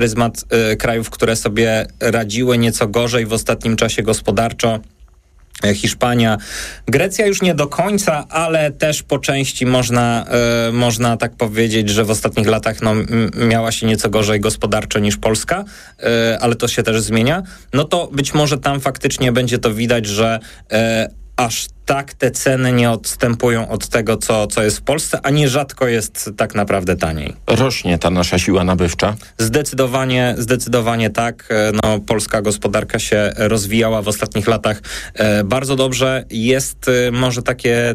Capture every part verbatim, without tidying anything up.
pryzmat y, krajów, które sobie radziły nieco gorzej w ostatnim czasie gospodarczo. Hiszpania, Grecja już nie do końca, ale też po części można, y, można tak powiedzieć, że w ostatnich latach no, m- miała się nieco gorzej gospodarczo niż Polska, y, ale to się też zmienia. No to być może tam faktycznie będzie to widać, że y, aż tak te ceny nie odstępują od tego, co, co jest w Polsce, a nierzadko jest tak naprawdę taniej. Rośnie ta nasza siła nabywcza? Zdecydowanie, zdecydowanie tak. No, polska gospodarka się rozwijała w ostatnich latach e, bardzo dobrze. Jest e, może takie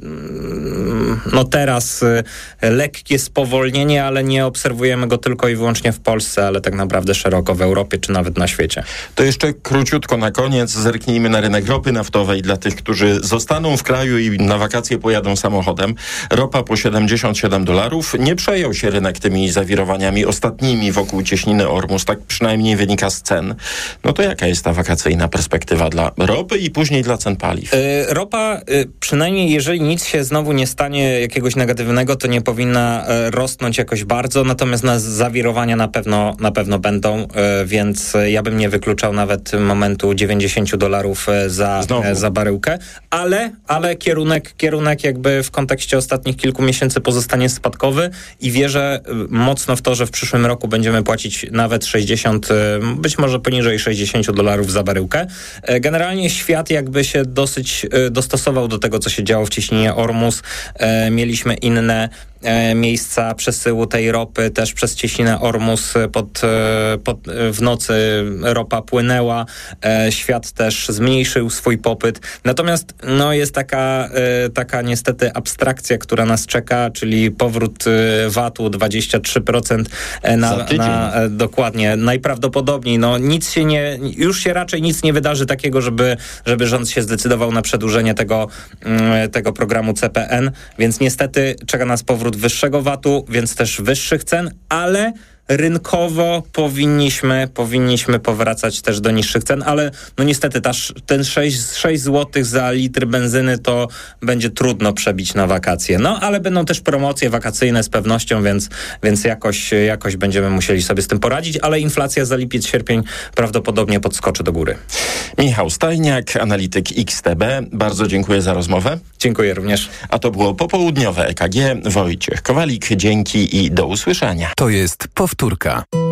no teraz y, lekkie spowolnienie, ale nie obserwujemy go tylko i wyłącznie w Polsce, ale tak naprawdę szeroko w Europie, czy nawet na świecie. To jeszcze króciutko na koniec zerknijmy na rynek ropy naftowej dla tych, którzy zostaną w kraju i na wakacje pojadą samochodem. Ropa po siedemdziesiąt siedem dolarów. Nie przejął się rynek tymi zawirowaniami ostatnimi wokół cieśniny Ormus, tak przynajmniej wynika z cen. No to jaka jest ta wakacyjna perspektywa dla ropy i później dla cen paliw? Y, ropa, y, przynajmniej jeżeli nic się znowu nie stanie jakiegoś negatywnego, to nie powinna e, rosnąć jakoś bardzo, natomiast na zawirowania na pewno, na pewno będą, e, więc ja bym nie wykluczał nawet momentu dziewięćdziesiąt dolarów e, za, e, za baryłkę, ale, ale kierunek, kierunek jakby w kontekście ostatnich kilku miesięcy pozostanie spadkowy i wierzę mocno w to, że w przyszłym roku będziemy płacić nawet sześćdziesiąt, e, być może poniżej sześćdziesiąt dolarów za baryłkę. E, generalnie świat jakby się dosyć e, dostosował do tego, co się działo w cieśninie Ormus. E, mieliśmy inne e, miejsca przesyłu tej ropy, też przez cieśninę Ormus pod, e, pod, w nocy ropa płynęła. E, świat też zmniejszył swój popyt. Natomiast no, jest taka, e, taka niestety abstrakcja, która nas czeka, czyli powrót e, V A T-u dwadzieścia trzy procent na, na e, dokładnie. Najprawdopodobniej no, nic się nie, już się raczej nic nie wydarzy takiego, żeby, żeby rząd się zdecydował na przedłużenie tego, mm, tego programu C P N, więc niestety czeka nas powrót wyższego V A T-u, więc też wyższych cen, ale rynkowo powinniśmy, powinniśmy powracać też do niższych cen, ale no niestety ta, ten sześć złotych za litr benzyny to będzie trudno przebić na wakacje. No, ale będą też promocje wakacyjne z pewnością, więc, więc jakoś, jakoś będziemy musieli sobie z tym poradzić, ale inflacja za lipiec, sierpień prawdopodobnie podskoczy do góry. Michał Stajniak, analityk X T B. Bardzo dziękuję za rozmowę. Dziękuję również. A to było popołudniowe E K G. Wojciech Kowalik, dzięki i do usłyszenia. To jest powtórka.